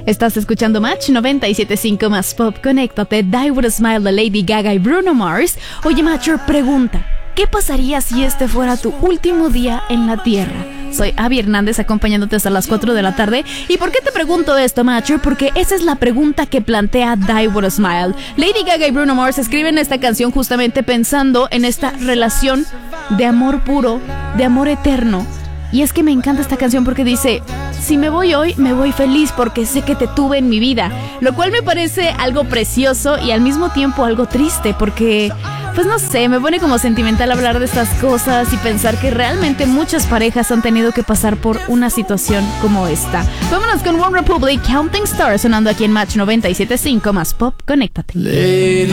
Estás escuchando Match 97.5 más Pop. Conéctate, Die With A Smile de Lady Gaga y Bruno Mars. Oye, Matcher, pregunta: ¿qué pasaría si este fuera tu último día en la Tierra? Soy Abby Hernández, acompañándote hasta las 4 de la tarde. ¿Y por qué te pregunto esto, Matcher? Porque esa es la pregunta que plantea Die With A Smile. Lady Gaga y Bruno Mars escriben esta canción justamente pensando en esta relación de amor puro, de amor eterno. Y es que me encanta esta canción porque dice: si me voy hoy, me voy feliz porque sé que te tuve en mi vida. Lo cual me parece algo precioso y al mismo tiempo algo triste porque, pues no sé, me pone como sentimental hablar de estas cosas y pensar que realmente muchas parejas han tenido que pasar por una situación como esta. Vámonos con One Republic, Counting Stars, sonando aquí en Match 97.5 más Pop. Conéctate.